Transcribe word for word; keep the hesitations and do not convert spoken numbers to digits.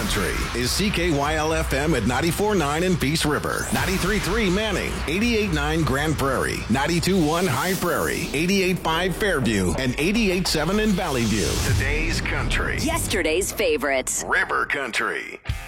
Country is C K Y L F M at ninety-four point nine in Peace River, ninety-three point three Manning, eighty-eight point nine Grand Prairie, ninety-two point one High Prairie, eighty-eight point five Fairview, and eighty-eight point seven in Valley View. Today's country. Yesterday's favorites. River Country.